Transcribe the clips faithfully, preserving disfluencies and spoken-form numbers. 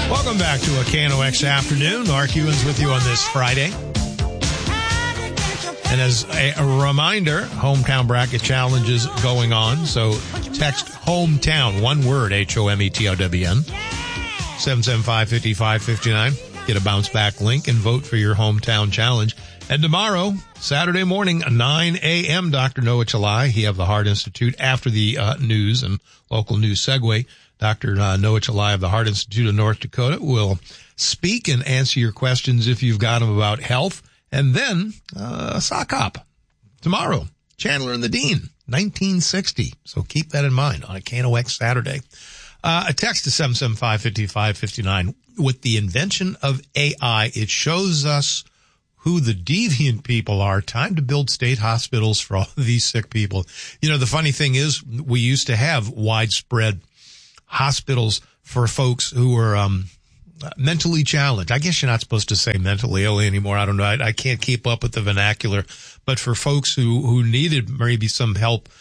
Welcome back to a K N O X Afternoon. Mark Ewens with you on this Friday. And as a, a reminder, Hometown Bracket Challenge is going on. So text Hometown, one word, H O M E T O W N, seven seven five, five five five nine. Get a bounce back link and vote for your Hometown Challenge. And tomorrow, Saturday morning, nine a.m., Doctor Noah Chalai, he of the Heart Institute, after the uh, news and local news segue, Doctor Uh, Noah Chalai of the Heart Institute of North Dakota will speak and answer your questions if you've got them about health. And then, uh, sock hop tomorrow, Chandler and the Dean, nineteen sixty. So keep that in mind on a K N O X Saturday. Uh, a text to seven seven five, five five five nine. With the invention of A I, it shows us who the deviant people are. Time to build state hospitals for all of these sick people. You know, the funny thing is we used to have widespread hospitals for folks who were, um, mentally challenged. I guess you're not supposed to say mentally ill anymore. I don't know. I, I can't keep up with the vernacular, but for folks who, who needed maybe some help,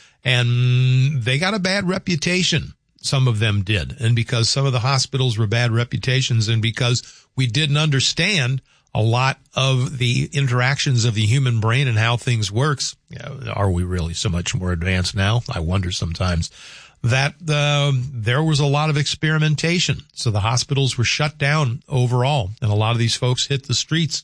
and they got a bad reputation. Some of them did. And because some of the hospitals were bad reputations, and because we didn't understand a lot of the interactions of the human brain and how things works, you know, are we really so much more advanced now? I wonder sometimes. That uh, there was a lot of experimentation. So the hospitals were shut down overall, and a lot of these folks hit the streets.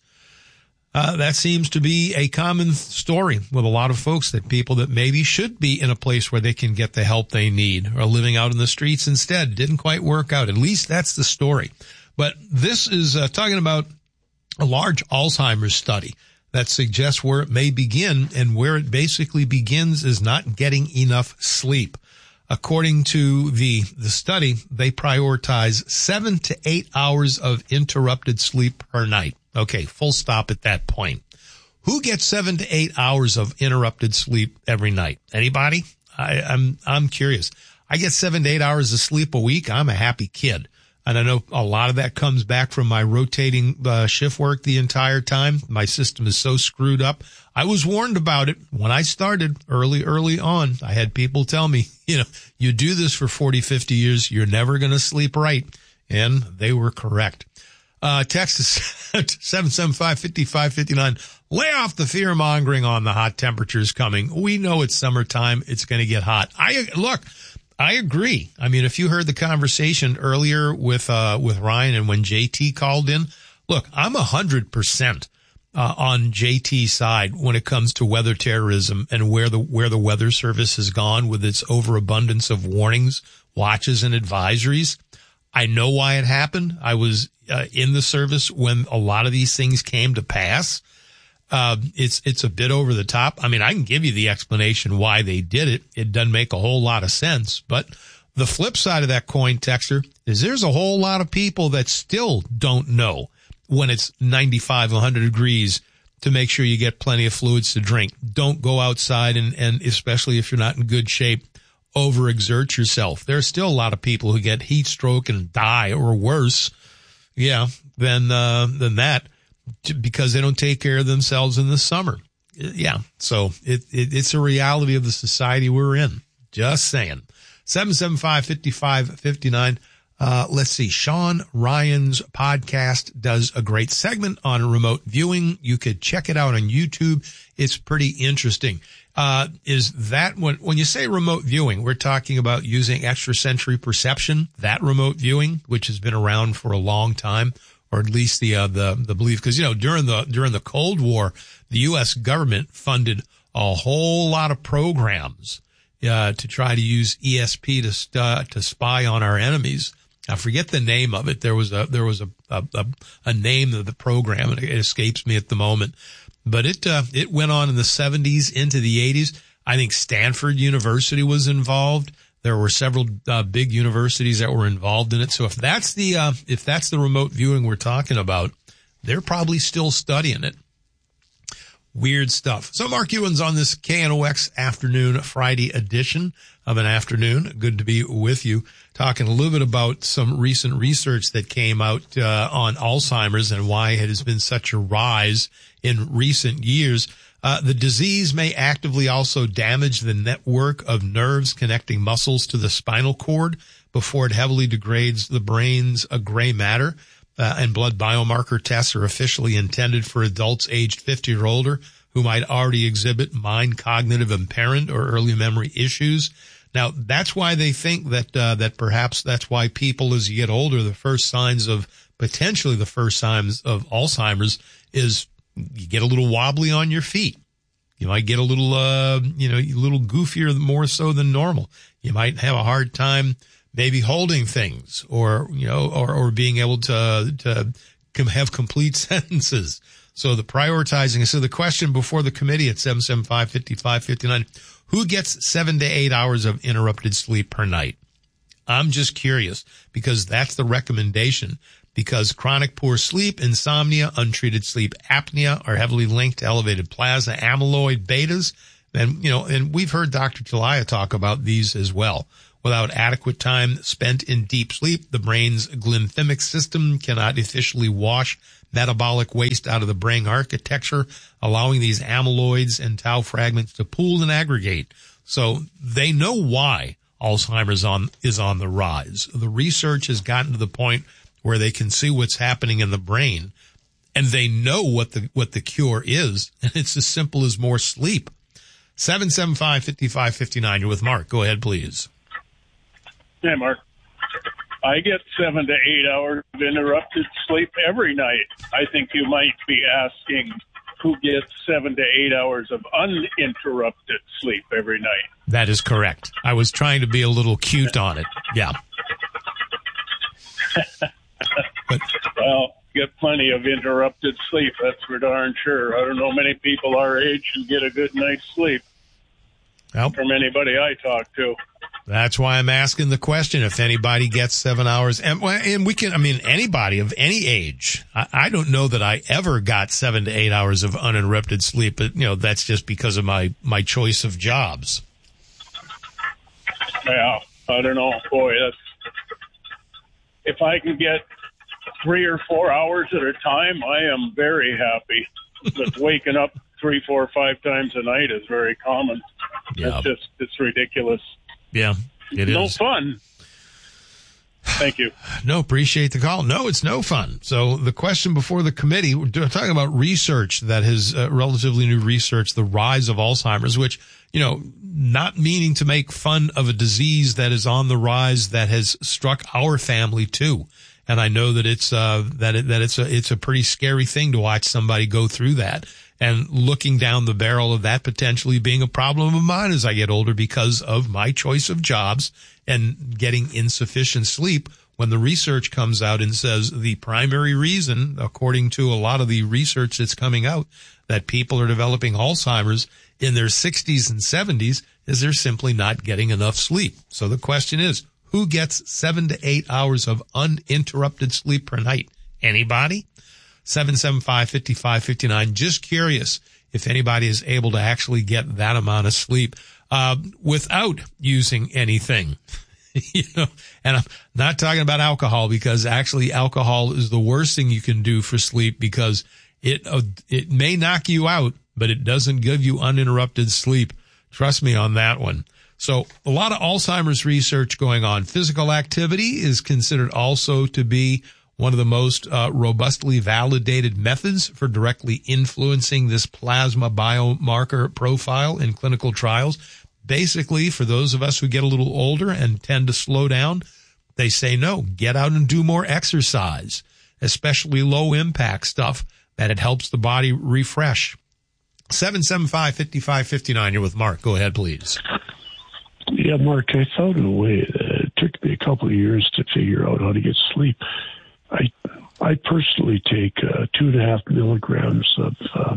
Uh, that seems to be a common story with a lot of folks, that people that maybe should be in a place where they can get the help they need are living out in the streets instead. Didn't quite work out. At least that's the story. But this is uh, talking about a large Alzheimer's study that suggests where it may begin, and where it basically begins is not getting enough sleep. According to the, the study, they prioritize seven to eight hours of interrupted sleep per night. Okay, full stop at that point. Who gets seven to eight hours of interrupted sleep every night? Anybody? I, I'm, I'm curious. I get seven to eight hours of sleep a week. I'm a happy kid. And I know a lot of that comes back from my rotating uh, shift work the entire time. My system is so screwed up. I was warned about it when I started early, early on. I had people tell me, you know, you do this for forty, fifty years, you're never going to sleep right. And they were correct. Uh, text is seven seven five, five five five nine. Lay off the fear mongering on the hot temperatures coming. We know it's summertime. It's going to get hot. I look. I agree. I mean, if you heard the conversation earlier with, uh, with Ryan and when J T called in, look, I'm a hundred percent, uh, on J T's side when it comes to weather terrorism and where the, where the Weather Service has gone with its overabundance of warnings, watches, and advisories. I know why it happened. I was, uh, in the service when a lot of these things came to pass. Uh, it's, it's a bit over the top. I mean, I can give you the explanation why they did it. It doesn't make a whole lot of sense. But the flip side of that coin, Texter, is there's a whole lot of people that still don't know when it's ninety-five, one hundred degrees to make sure you get plenty of fluids to drink. Don't go outside, and, and especially if you're not in good shape, overexert yourself. There's still a lot of people who get heat stroke and die, or worse, yeah, than, uh, than that, because they don't take care of themselves in the summer. Yeah. So it, it it's a reality of the society we're in. Just saying. seven seven five, five five five nine. Uh, let's see. Sean Ryan's podcast does a great segment on remote viewing. You could check it out on YouTube. It's pretty interesting. Uh, is that when, when you say remote viewing, we're talking about using extrasensory perception, that remote viewing, which has been around for a long time. Or at least the, uh, the, the belief, because, you know, during the, during the Cold War, the U S government funded a whole lot of programs, uh, to try to use E S P to, st- to spy on our enemies. I forget the name of it. There was a, there was a, a, a, a name of the program, and it escapes me at the moment, but it, uh, it went on in the seventies into the eighties. I think Stanford University was involved. There were several uh, big universities that were involved in it. So if that's the uh, if that's the remote viewing we're talking about, they're probably still studying it. Weird stuff. So Mark Ewens on this K N O X afternoon, Friday edition of an afternoon. Good to be with you. Talking a little bit about some recent research that came out uh, on Alzheimer's and why it has been such a rise in recent years. Uh, the disease may actively also damage the network of nerves connecting muscles to the spinal cord, before it heavily degrades the brain's uh, gray matter. Uh, and blood biomarker tests are officially intended for adults aged fifty or older who might already exhibit mind cognitive impairment or early memory issues. Now, that's why they think that uh, that perhaps that's why people, as you get older, the first signs of potentially the first signs of Alzheimer's is you get a little wobbly on your feet. You might get a little, uh, you know, a little goofier more so than normal. You might have a hard time maybe holding things or, you know, or, or being able to, to have complete sentences. So the prioritizing. So the question before the committee at seven seven five, five five five nine, who gets seven to eight hours of interrupted sleep per night? I'm just curious because that's the recommendation, because chronic poor sleep, insomnia, untreated sleep apnea are heavily linked to elevated plasma amyloid betas. And, you know, and we've heard Doctor Chalaya talk about these as well. Without adequate time spent in deep sleep, the brain's glymphatic system cannot efficiently wash metabolic waste out of the brain architecture, allowing these amyloids and tau fragments to pool and aggregate. So they know why Alzheimer's on, is on the rise. The research has gotten to the point where they can see what's happening in the brain, and they know what the what the cure is, and it's as simple as more sleep. seven seven five, five five five nine, you're with Mark. Go ahead, please. Hey, Mark. I get seven to eight hours of interrupted sleep every night. I think you might be asking who gets seven to eight hours of uninterrupted sleep every night. That is correct. I was trying to be a little cute on it. Yeah. But, well, get plenty of interrupted sleep, that's for darn sure. I don't know many people our age who get a good night's sleep. Well, from anybody I talk to. That's why I'm asking the question if anybody gets seven hours. And, and we can, I mean, anybody of any age. I, I don't know that I ever got seven to eight hours of uninterrupted sleep, but, you know, that's just because of my, my choice of jobs. Yeah, I don't know. Boy, that's, if I can get three or four hours at a time, I am very happy. But waking up three, four, five times a night is very common. Yeah. It's just, it's ridiculous. Yeah, it no is. No fun. Thank you. No, appreciate the call. No, it's no fun. So the question before the committee, we're talking about research that has uh, relatively new research, the rise of Alzheimer's, which, you know, not meaning to make fun of a disease that is on the rise that has struck our family too. And I know that it's, uh, that it, that it's a, it's a pretty scary thing to watch somebody go through that. And looking down the barrel of that potentially being a problem of mine as I get older because of my choice of jobs and getting insufficient sleep, when the research comes out and says the primary reason, according to a lot of the research that's coming out, that people are developing Alzheimer's in their sixties and seventies is they're simply not getting enough sleep. So the question is, who gets seven to eight hours of uninterrupted sleep per night? Anybody? seven seven five, five five five nine. Just curious if anybody is able to actually get that amount of sleep uh, without using anything. You know, and I'm not talking about alcohol, because actually alcohol is the worst thing you can do for sleep, because it uh, it may knock you out, but it doesn't give you uninterrupted sleep. Trust me on that one. So a lot of Alzheimer's research going on. Physical activity is considered also to be one of the most uh, robustly validated methods for directly influencing this plasma biomarker profile in clinical trials. Basically, for those of us who get a little older and tend to slow down, they say, no, get out and do more exercise, especially low impact stuff, that it helps the body refresh. seven seven five, five five five nine, you're with Mark. Go ahead, please. Yeah, Mark, I thought in a way that it took me a couple of years to figure out how to get sleep. I I personally take uh, two and a half milligrams of uh,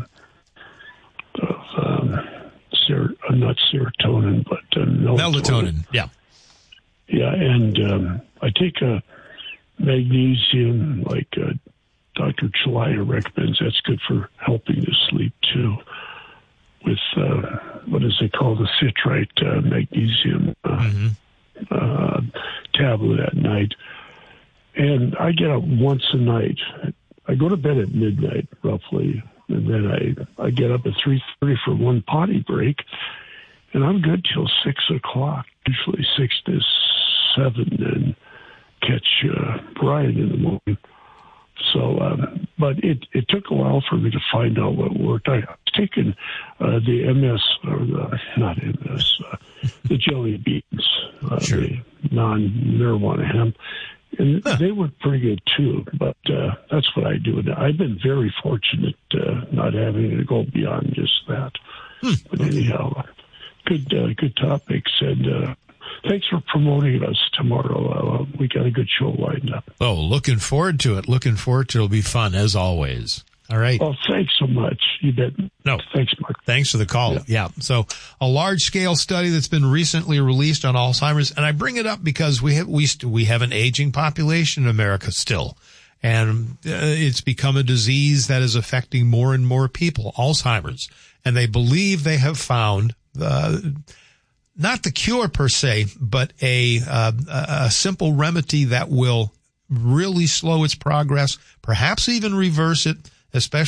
of um, ser- uh, not serotonin, but uh, melatonin. Melatonin, yeah, yeah, and um, I take a magnesium, like uh, Doctor Chalaya recommends. That's good for helping to sleep too. With uh, what is it called, the citrate uh, magnesium uh, mm-hmm. uh, tablet at night. And I get up once a night. I go to bed at midnight, roughly, and then I, I get up at three thirty for one potty break, and I'm good till six o'clock, usually six to seven and catch uh, Brian in the morning. So, um, but it, it took a while for me to find out what worked. I was taking uh, the M S, or the, not M S, uh, the jelly beans, uh, sure. the non-marijuana hemp, and huh. they were pretty good too. But uh, that's what I do. I've been very fortunate uh, not having to go beyond just that. Hmm. But anyhow, good, uh, good topics, and uh, thanks for promoting us tomorrow. Uh, we got a good show lined up. Oh, looking forward to it. Looking forward to it. It'll be fun, as always. All right. Oh, thanks so much. You bet. No. Thanks, Mark. Thanks for the call. Yeah. yeah. So a large-scale study that's been recently released on Alzheimer's, and I bring it up because we have, we, st- we have an aging population in America still. And uh, it's become a disease that is affecting more and more people, Alzheimer's. And they believe they have found uh, not the cure per se, but a, uh, a simple remedy that will really slow its progress, perhaps even reverse it, especially